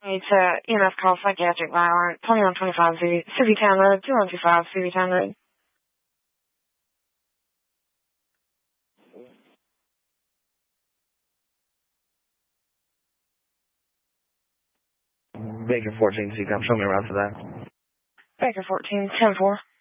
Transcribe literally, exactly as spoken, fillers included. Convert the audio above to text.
It's uh, E M S call psychiatric violence, twenty-one twenty-five Suzy Town Road, two one two five Suzy Town Road. Baker fourteen, so you come show me around for that. Baker fourteen, ten four.